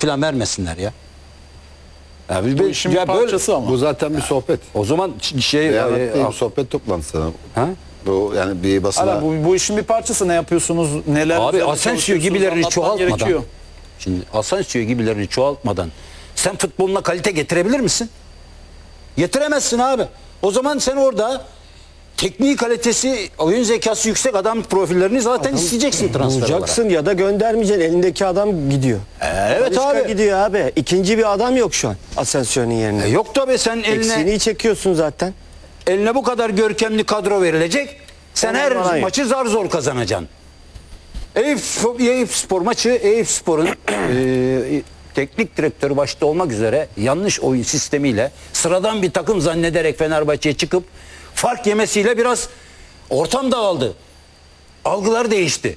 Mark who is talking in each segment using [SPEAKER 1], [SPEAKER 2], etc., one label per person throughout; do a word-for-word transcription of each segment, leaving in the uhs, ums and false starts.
[SPEAKER 1] falan vermesinler ya.
[SPEAKER 2] Ya bir,
[SPEAKER 3] Bu
[SPEAKER 2] bir,
[SPEAKER 3] işin bir
[SPEAKER 2] ya böyle,
[SPEAKER 3] parçası ama.
[SPEAKER 4] Bu zaten bir sohbet.
[SPEAKER 1] O zaman şey...
[SPEAKER 4] Beyanat
[SPEAKER 1] e,
[SPEAKER 4] değil, bir sohbet toplantısı.
[SPEAKER 1] ha?
[SPEAKER 4] Bu yani bir basına...
[SPEAKER 3] Hala bu, bu işin bir parçası, ne yapıyorsunuz, neler
[SPEAKER 1] Abi
[SPEAKER 3] üzerine
[SPEAKER 1] Asensio
[SPEAKER 3] çalışıyorsunuz
[SPEAKER 1] gibilerini
[SPEAKER 3] anlatman
[SPEAKER 1] çoğaltmadan.
[SPEAKER 3] gerekiyor.
[SPEAKER 1] Şimdi Asensio gibilerini çoğaltmadan sen futboluna kalite getirebilir misin? Getiremezsin abi. O zaman sen orada teknik kalitesi, oyun zekası yüksek adam profillerini zaten isteyeceksin transfer olarak.
[SPEAKER 2] bulacaksın ya da göndermeyeceksin. Elindeki adam gidiyor.
[SPEAKER 1] Evet
[SPEAKER 2] Talisca
[SPEAKER 1] abi.
[SPEAKER 2] gidiyor abi. İkinci bir adam yok şu an Asensio'nun yerine.
[SPEAKER 1] E yok tabii, sen eline
[SPEAKER 2] Eksiğini çekiyorsun zaten.
[SPEAKER 1] eline bu kadar görkemli kadro verilecek. Sen
[SPEAKER 2] Onun
[SPEAKER 1] her
[SPEAKER 2] bana yok.
[SPEAKER 1] maçı zar zor kazanacaksın. Eyüp, Eyüp Spor maçı, Eyüp Spor'un e, teknik direktörü başta olmak üzere yanlış oyun sistemiyle sıradan bir takım zannederek Fenerbahçe'ye çıkıp fark yemesiyle biraz ortam dağıldı. Algılar değişti.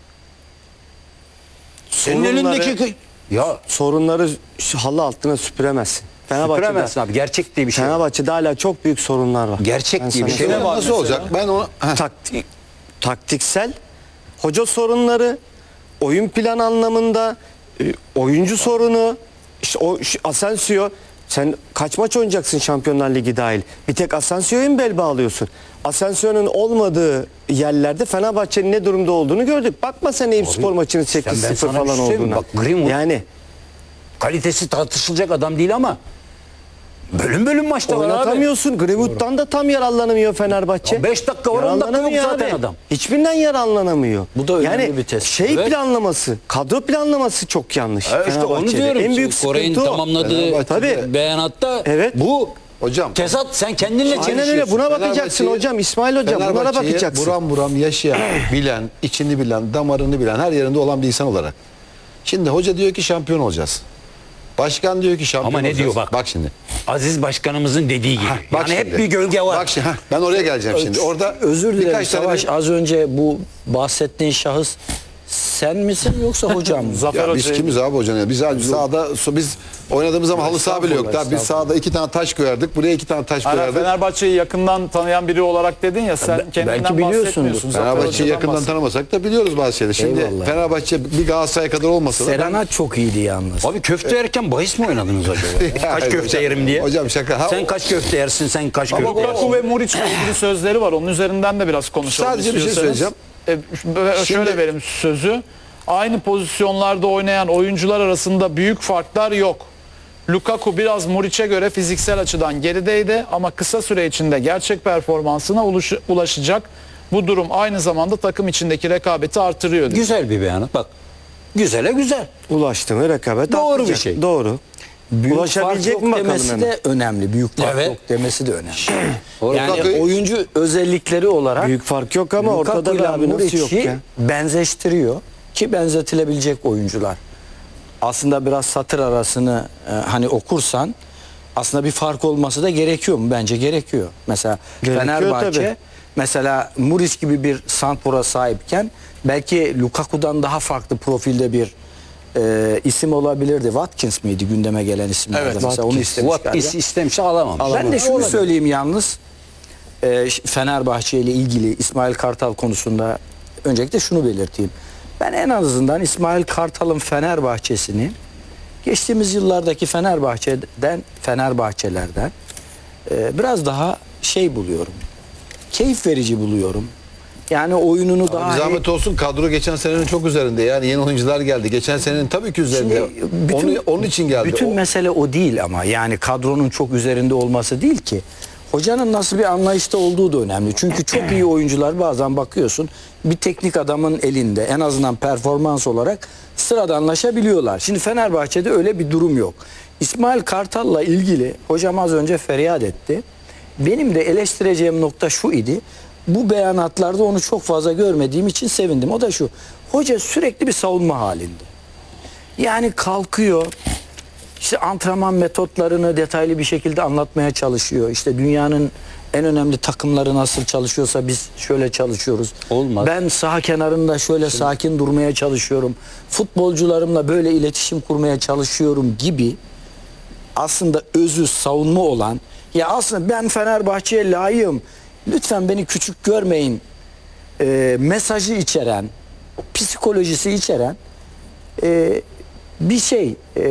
[SPEAKER 1] Senin
[SPEAKER 2] Sorunları-
[SPEAKER 1] elindeki... Ya
[SPEAKER 2] Sorunları şu halı altına süpüremezsin. Fenerbahçe'de,
[SPEAKER 1] süpüremezsin abi. Gerçek diye bir şey.
[SPEAKER 2] Fenerbahçe'de hala çok büyük sorunlar var.
[SPEAKER 1] Gerçek
[SPEAKER 2] Ben
[SPEAKER 1] diye bir
[SPEAKER 2] sana
[SPEAKER 1] şey
[SPEAKER 2] söyleyeyim.
[SPEAKER 3] var
[SPEAKER 4] Nasıl
[SPEAKER 3] mesela?
[SPEAKER 4] olacak? Ben onu... Heh.
[SPEAKER 2] Taktik, taktiksel, hoca sorunları, oyun plan anlamında, e, oyuncu sorunu, işte o şu Asensio, sen kaç maç oynayacaksın Şampiyonlar Ligi dahil? Bir tek Asensio'ya mı bel bağlıyorsun? Asensio'nun olmadığı yerlerde Fenerbahçe'nin ne durumda olduğunu gördük. Bakma sen Eyüp Spor maçının
[SPEAKER 1] sen
[SPEAKER 2] sekiz
[SPEAKER 1] ben
[SPEAKER 2] sıfır
[SPEAKER 1] sana bir
[SPEAKER 2] falan
[SPEAKER 1] şey söyleyeyim mi?
[SPEAKER 2] olduğuna.
[SPEAKER 1] Bak, Greenwood-
[SPEAKER 2] yani
[SPEAKER 1] Kalitesi tartışılacak adam değil ama bölüm bölüm maçta var abi.
[SPEAKER 2] oynatamıyorsun. Greenwood'dan da tam yararlanamıyor Fenerbahçe.
[SPEAKER 1] Ya beş dakika var, on dakika yok
[SPEAKER 2] Yararlanamıyor
[SPEAKER 1] zaten
[SPEAKER 2] abi.
[SPEAKER 1] adam.
[SPEAKER 2] Hiçbirinden yararlanamıyor.
[SPEAKER 5] Bu da önemli
[SPEAKER 2] yani
[SPEAKER 5] bir test.
[SPEAKER 2] şey
[SPEAKER 1] Evet.
[SPEAKER 2] planlaması, kadro planlaması çok yanlış.
[SPEAKER 1] Evet, işte onu
[SPEAKER 2] Fenerbahçe'de.
[SPEAKER 1] diyorum.
[SPEAKER 2] En büyük
[SPEAKER 1] Koray'ın
[SPEAKER 2] sıkıntı o.
[SPEAKER 1] tamamladığı
[SPEAKER 4] Fenerbahçe'de-
[SPEAKER 1] beyanatta
[SPEAKER 2] Evet.
[SPEAKER 1] bu
[SPEAKER 4] Hocam...
[SPEAKER 1] tezat, sen kendinle çelişiyorsun.
[SPEAKER 2] Aynen öyle, buna bakacaksın
[SPEAKER 4] Fenerbahçe'yi-
[SPEAKER 2] hocam, İsmail hocam, bunlara
[SPEAKER 4] Fenerbahçe'yi
[SPEAKER 2] bakacaksın.
[SPEAKER 4] buram buram yaşayan, bilen, içini bilen, damarını bilen, her yerinde olan bir insan olarak. Şimdi hoca diyor ki şampiyon olacağız. Başkan diyor ki şampiyon
[SPEAKER 1] Ama ne
[SPEAKER 4] olacağız.
[SPEAKER 1] diyor bak.
[SPEAKER 4] Bak şimdi.
[SPEAKER 1] Aziz Başkanımızın dediği gibi.
[SPEAKER 4] Bak
[SPEAKER 1] yani
[SPEAKER 4] şimdi.
[SPEAKER 1] hep bir gölge var.
[SPEAKER 4] Bak şimdi, heh, ben oraya geleceğim şimdi. Orada
[SPEAKER 5] Özür dilerim
[SPEAKER 4] birkaç tane
[SPEAKER 5] Savaş,
[SPEAKER 4] bir-
[SPEAKER 5] az önce bu bahsettiğin şahıs sen misin yoksa hocam mı?
[SPEAKER 3] Zafer
[SPEAKER 4] Ya biz
[SPEAKER 3] Hoca'yı-
[SPEAKER 4] kimiz abi hocam ya? Biz abi sahada so- biz oynadığımız zaman halı saha bile yok. Daha biz sahada iki tane taş koyardık. Buraya iki tane taş
[SPEAKER 3] Hala
[SPEAKER 4] koyardık.
[SPEAKER 3] Fenerbahçe'yi yakından tanıyan biri olarak dedin ya, sen kendinden
[SPEAKER 5] belki biliyorsundur.
[SPEAKER 3] bahsetmiyorsun. Zafer
[SPEAKER 4] Fenerbahçe'yi
[SPEAKER 3] Hoca'dan
[SPEAKER 4] yakından
[SPEAKER 3] bahset.
[SPEAKER 4] tanımasak da biliyoruz bazı şeyleri. Şimdi
[SPEAKER 5] Eyvallah.
[SPEAKER 4] Fenerbahçe bir Galatasaray kadar olmasa da ben-
[SPEAKER 5] Serena çok iyiydi yalnız.
[SPEAKER 1] Abi köfte yerken bahis mi oynadınız acaba?
[SPEAKER 4] Ya
[SPEAKER 1] kaç köfte
[SPEAKER 4] hocam,
[SPEAKER 1] yerim diye.
[SPEAKER 4] hocam şaka. Ha,
[SPEAKER 1] Sen kaç köfte yersin, sen kaç
[SPEAKER 3] Ama
[SPEAKER 1] köfte yersin.
[SPEAKER 3] Lukaku ve Muriç'le ilgili sözleri var. Onun üzerinden de biraz konuşalım.
[SPEAKER 4] Sadece bir şey
[SPEAKER 3] istiyorsanız.
[SPEAKER 4] söyleyeceğim.
[SPEAKER 3] E, böyle şöyle
[SPEAKER 4] Şimdi-
[SPEAKER 3] vereyim sözü. Aynı pozisyonlarda oynayan oyuncular arasında büyük farklar yok. Lukaku biraz Muriç'e göre fiziksel açıdan gerideydi ama kısa süre içinde gerçek performansına ulaş- ulaşacak. Bu durum aynı zamanda takım içindeki rekabeti artırıyor diyor.
[SPEAKER 1] Güzel bir beyanat bak. Güzele güzel.
[SPEAKER 2] Ulaştı mı rekabet
[SPEAKER 1] Doğru
[SPEAKER 2] artacak.
[SPEAKER 1] bir şey.
[SPEAKER 2] Doğru.
[SPEAKER 5] Büyük
[SPEAKER 2] Ulaşabilecek
[SPEAKER 5] fark
[SPEAKER 2] mi
[SPEAKER 5] yok
[SPEAKER 2] bakalım
[SPEAKER 5] demesi
[SPEAKER 2] hemen?
[SPEAKER 5] de önemli. Büyük fark
[SPEAKER 1] Evet.
[SPEAKER 5] yok demesi de önemli.
[SPEAKER 4] Orada
[SPEAKER 5] Yani
[SPEAKER 4] Lukaku-
[SPEAKER 5] oyuncu özellikleri olarak
[SPEAKER 2] Büyük fark yok ama ortada da
[SPEAKER 5] Lukaku'yla
[SPEAKER 2] abi nasıl yok
[SPEAKER 5] Muriç'i
[SPEAKER 2] ya?
[SPEAKER 5] benzeştiriyor ki benzetilebilecek oyuncular. Aslında biraz satır arasını e, hani okursan aslında bir fark olması da gerekiyor mu? Bence gerekiyor. Mesela
[SPEAKER 2] Gerekiyor
[SPEAKER 5] Fenerbahçe
[SPEAKER 2] tabii.
[SPEAKER 5] mesela Muriç gibi bir santrfora sahipken belki Lukaku'dan daha farklı profilde bir e, isim olabilirdi. Watkins miydi gündeme gelen isimlerden?
[SPEAKER 3] Evet,
[SPEAKER 5] mesela onu istemiş
[SPEAKER 1] What
[SPEAKER 5] galiba.
[SPEAKER 1] is istemişse alamamış.
[SPEAKER 5] Ben de şunu söyleyeyim yalnız. Ee, Fenerbahçe ile ilgili İsmail Kartal konusunda öncelikle şunu belirteyim. Ben en azından İsmail Kartal'ın Fenerbahçesini geçtiğimiz yıllardaki Fenerbahçe'den, Fenerbahçelerden e, biraz daha şey buluyorum. Keyif verici buluyorum. Yani oyununu daha
[SPEAKER 4] Bir zahmet olsun, kadro geçen senenin çok üzerinde. Yani yeni oyuncular geldi. Geçen senenin tabii ki üzerinde.
[SPEAKER 5] Şimdi bütün-
[SPEAKER 4] onu, onun için geldi.
[SPEAKER 5] Bütün
[SPEAKER 4] O-
[SPEAKER 5] mesele o değil ama yani kadronun çok üzerinde olması değil ki. Hocanın nasıl bir anlayışta olduğu da önemli. Çünkü çok iyi oyuncular bazen bakıyorsun bir teknik adamın elinde en azından performans olarak sıradanlaşabiliyorlar. Şimdi Fenerbahçe'de öyle bir durum yok. İsmail Kartal'la ilgili hocam az önce feryat etti. Benim de eleştireceğim nokta şu idi. Bu beyanatlarda onu çok fazla görmediğim için sevindim. O da şu. Hoca sürekli bir savunma halinde. Yani kalkıyor. İşte antrenman metotlarını detaylı bir şekilde anlatmaya çalışıyor. İşte dünyanın en önemli takımları nasıl çalışıyorsa biz şöyle çalışıyoruz.
[SPEAKER 1] Olmaz.
[SPEAKER 5] Ben saha kenarında şöyle sakin durmaya çalışıyorum. Futbolcularımla böyle iletişim kurmaya çalışıyorum gibi aslında özü savunma olan, ya aslında ben Fenerbahçe'ye layığım, lütfen beni küçük görmeyin e, mesajı içeren, psikolojisi içeren e, bir şey. E,